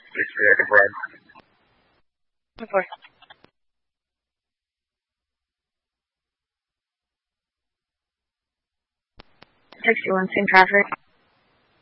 Thanks for that, Brad. Of course. Text you on same traffic.